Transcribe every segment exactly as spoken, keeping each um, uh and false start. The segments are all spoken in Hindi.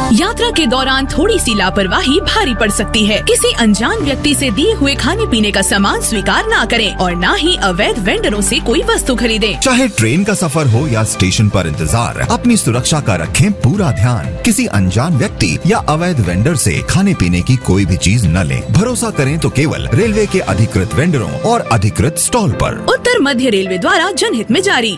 यात्रा के दौरान थोड़ी सी लापरवाही भारी पड़ सकती है। किसी अनजान व्यक्ति से दिए हुए खाने पीने का सामान स्वीकार ना करें और ना ही अवैध वेंडरों से कोई वस्तु खरीदें। चाहे ट्रेन का सफर हो या स्टेशन पर इंतजार, अपनी सुरक्षा का रखें पूरा ध्यान। किसी अनजान व्यक्ति या अवैध वेंडर से खाने पीने की कोई भी चीज न लें। भरोसा करें तो केवल रेलवे के अधिकृत वेंडरों और अधिकृत स्टॉल पर। उत्तर मध्य रेलवे द्वारा जनहित में जारी।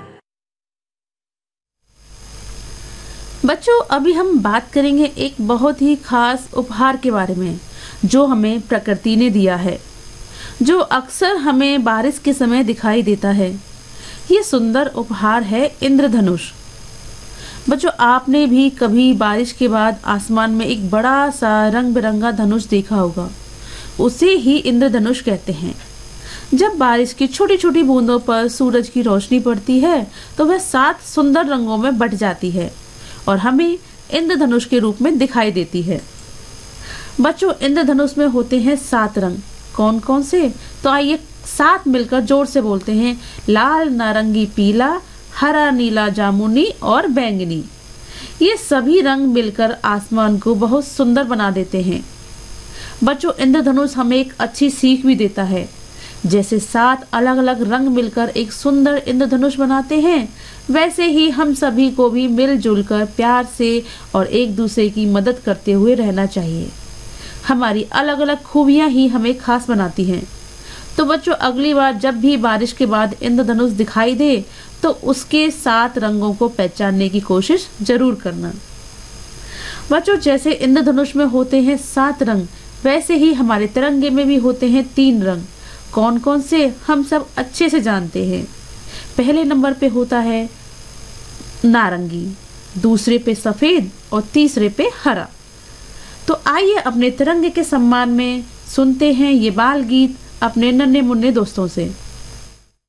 बच्चों, अभी हम बात करेंगे एक बहुत ही खास उपहार के बारे में जो हमें प्रकृति ने दिया है, जो अक्सर हमें बारिश के समय दिखाई देता है। ये सुंदर उपहार है इंद्रधनुष। बच्चों, आपने भी कभी बारिश के बाद आसमान में एक बड़ा सा रंग बिरंगा धनुष देखा होगा। उसे ही इंद्रधनुष कहते हैं। जब बारिश की छोटी छोटी बूंदों पर सूरज की रोशनी पड़ती है तो वह सात सुंदर रंगों में बट जाती है और हमें इंद्रधनुष के रूप में दिखाई देती है। बच्चों, इंद्रधनुष में होते हैं सात रंग। कौन कौन से? तो आइए साथ मिलकर जोर से बोलते हैं। लाल, नारंगी, पीला, हरा, नीला, जामुनी और बैंगनी। ये सभी रंग मिलकर आसमान को बहुत सुंदर बना देते हैं। बच्चों, इंद्रधनुष हमें एक अच्छी सीख भी देता है। जैसे सात अलग अलग रंग मिलकर एक सुंदर इंद्रधनुष बनाते हैं, वैसे ही हम सभी को भी मिलजुल कर प्यार से और एक दूसरे की मदद करते हुए रहना चाहिए। हमारी अलग अलग खूबियां ही हमें खास बनाती हैं। तो बच्चों, अगली बार जब भी बारिश के बाद इंद्रधनुष दिखाई दे तो उसके सात रंगों को पहचानने की कोशिश जरूर करना। बच्चों, जैसे इंद्रधनुष में होते हैं सात रंग, वैसे ही हमारे तिरंगे में भी होते हैं तीन रंग। कौन कौन से? हम सब अच्छे से जानते हैं। पहले नंबर पे होता है नारंगी, दूसरे पे सफेद और तीसरे पे हरा। तो आइए अपने तिरंगे के सम्मान में सुनते हैं ये बाल गीत अपने नन्हे मुन्ने दोस्तों से।